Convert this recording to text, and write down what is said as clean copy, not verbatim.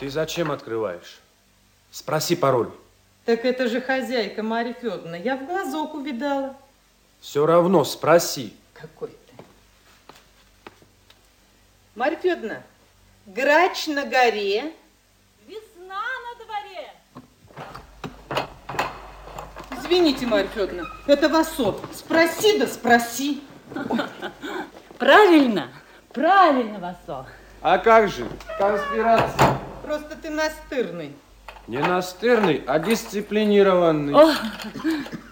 Ты зачем открываешь? Спроси пароль. Так это же хозяйка Марья Федоровна. Я в глазок увидала. Все равно спроси. Какой ты. Марья Федоровна, грач на горе. Весна на дворе. Извините, Марья Федоровна, это Васо. Спроси да спроси. Правильно, правильно, Васо. А как же? Конспирация. Просто ты настырный. Не настырный, а дисциплинированный. О,